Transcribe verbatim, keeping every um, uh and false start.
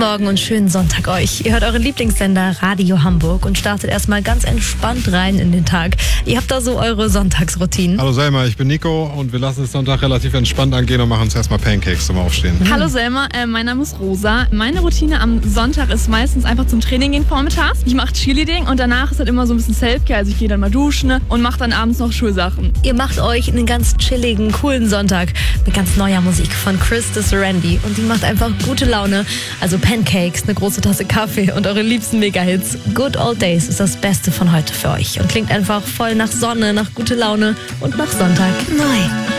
Morgen und schönen Sonntag euch. Ihr hört euren Lieblingssender Radio Hamburg und startet erstmal ganz entspannt rein in den Tag. Ihr habt da so eure Sonntagsroutinen. Hallo Selma, ich bin Nico und wir lassen es Sonntag relativ entspannt angehen und machen uns erstmal Pancakes zum Aufstehen. Mhm. Hallo Selma, äh, mein Name ist Rosa. Meine Routine am Sonntag ist meistens einfach zum Training gehen vormittags. Ich mache Cheerleading und danach ist halt immer so ein bisschen Selfcare. Also ich gehe dann mal duschen und mache dann abends noch Schulsachen. Ihr macht euch einen ganz chilligen, coolen Sonntag mit ganz neuer Musik von Chris de Serendy und die macht einfach gute Laune. Also Pancakes, eine große Tasse Kaffee und eure liebsten Mega-Hits. Good Old Days ist das Beste von heute für euch und klingt einfach voll nach Sonne, nach gute Laune und nach Sonntag neu.